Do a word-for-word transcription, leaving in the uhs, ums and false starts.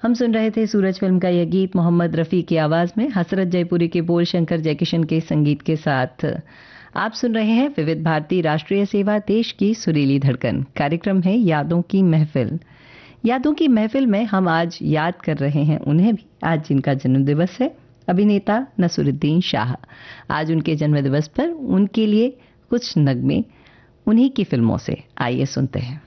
हम सुन रहे थे सूरज फिल्म का यह गीत मोहम्मद रफ़ी की आवाज़ में, हसरत जयपुरी के बोल शंकर जयकिशन के संगीत के साथ। आप सुन रहे हैं विविध भारती राष्ट्रीय सेवा, देश की सुरीली धड़कन। कार्यक्रम है यादों की महफिल। यादों की महफिल में हम आज याद कर रहे हैं उन्हें भी, आज जिनका जन्मदिवस है, अभिनेता नसीरुद्दीन शाह। आज उनके जन्मदिवस पर उनके लिए कुछ नगमे उन्हीं की फिल्मों से, आइए सुनते हैं।